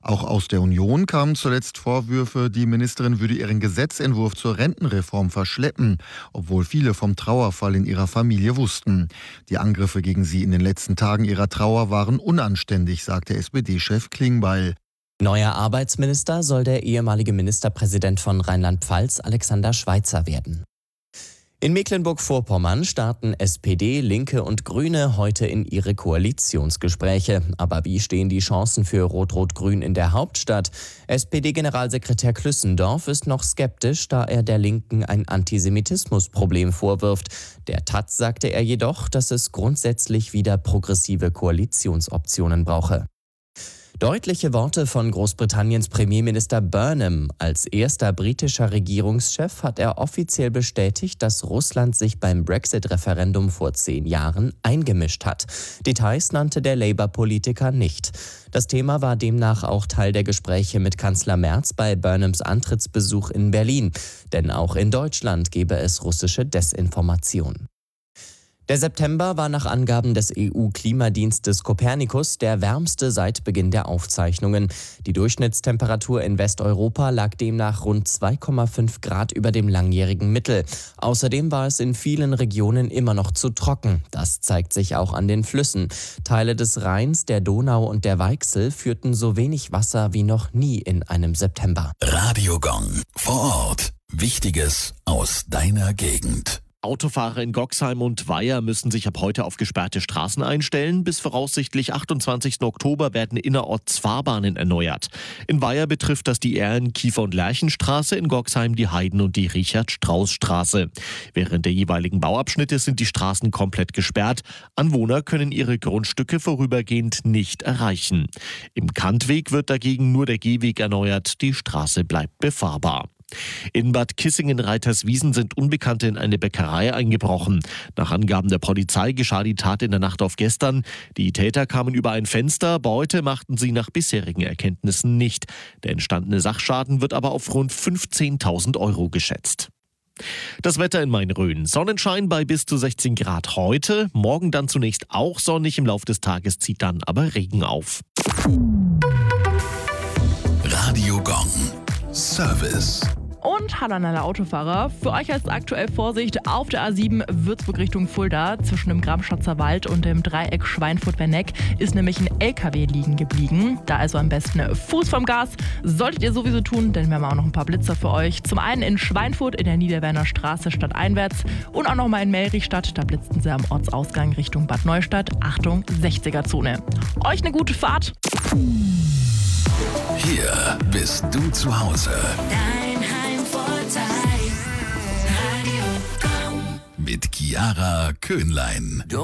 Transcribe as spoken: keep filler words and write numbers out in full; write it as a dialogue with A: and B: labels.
A: Auch aus der Union kamen zuletzt Vorwürfe, die Ministerin würde ihren Gesetzentwurf zur Rentenreform verschleppen, obwohl viele vom Trauerfall in ihrer Familie wussten. Die Angriffe gegen sie in den letzten Tagen ihrer Trauer waren unanständig, sagte S P D-Chef Klingbeil.
B: Neuer Arbeitsminister soll der ehemalige Ministerpräsident von Rheinland-Pfalz, Alexander Schweitzer, werden. In Mecklenburg-Vorpommern starten S P D, Linke und Grüne heute in ihre Koalitionsgespräche. Aber wie stehen die Chancen für Rot-Rot-Grün in der Hauptstadt? S P D-Generalsekretär Klüssendorf ist noch skeptisch, da er der Linken ein Antisemitismusproblem vorwirft. Der Taz sagte er jedoch, dass es grundsätzlich wieder progressive Koalitionsoptionen brauche. Deutliche Worte von Großbritanniens Premierminister Burnham. Als erster britischer Regierungschef hat er offiziell bestätigt, dass Russland sich beim Brexit-Referendum vor zehn Jahren eingemischt hat. Details nannte der Labour-Politiker nicht. Das Thema war demnach auch Teil der Gespräche mit Kanzler Merz bei Burnhams Antrittsbesuch in Berlin. Denn auch in Deutschland gebe es russische Desinformation. Der September war nach Angaben des E U-Klimadienstes Copernicus der wärmste seit Beginn der Aufzeichnungen. Die Durchschnittstemperatur in Westeuropa lag demnach rund zwei Komma fünf Grad über dem langjährigen Mittel. Außerdem war es in vielen Regionen immer noch zu trocken. Das zeigt sich auch an den Flüssen. Teile des Rheins, der Donau und der Weichsel führten so wenig Wasser wie noch nie in einem September.
C: Radio Gong vor Ort. Wichtiges aus deiner Gegend.
D: Autofahrer in Goxheim und Weiher müssen sich ab heute auf gesperrte Straßen einstellen. Bis voraussichtlich achtundzwanzigsten Oktober werden innerorts Fahrbahnen erneuert. In Weiher betrifft das die Erlen-, Kiefer- und Lerchenstraße, in Goxheim die Heiden- und die Richard-Strauß-Straße. Während der jeweiligen Bauabschnitte sind die Straßen komplett gesperrt. Anwohner können ihre Grundstücke vorübergehend nicht erreichen. Im Kantweg wird dagegen nur der Gehweg erneuert. Die Straße bleibt befahrbar. In Bad Kissingen-Reiterswiesen sind Unbekannte in eine Bäckerei eingebrochen. Nach Angaben der Polizei geschah die Tat in der Nacht auf gestern. Die Täter kamen über ein Fenster, Beute machten sie nach bisherigen Erkenntnissen nicht. Der entstandene Sachschaden wird aber auf rund fünfzehntausend Euro geschätzt. Das Wetter in Main-Rhön. Sonnenschein bei bis zu sechzehn Grad heute. Morgen dann zunächst auch sonnig, im Laufe des Tages zieht dann aber Regen auf.
C: Radio Gong. Service.
E: Und hallo an alle Autofahrer. Für euch als aktuell Vorsicht auf der A sieben Würzburg Richtung Fulda. Zwischen dem Gramschatzer Wald und dem Dreieck Schweinfurt-Werneck ist nämlich ein L K W liegen geblieben. Da also am besten Fuß vom Gas. Solltet ihr sowieso tun, denn wir haben auch noch ein paar Blitzer für euch. Zum einen in Schweinfurt in der Niederwerner Straße stadteinwärts und auch nochmal in Melrichstadt. Da blitzten sie am Ortsausgang Richtung Bad Neustadt. Achtung, sechziger-Zone. Euch eine gute Fahrt.
C: Hier bist du zu Hause.
F: Dein Heimvorteil. Radio Gong.
C: Mit Chiara Köhnlein.
F: Don't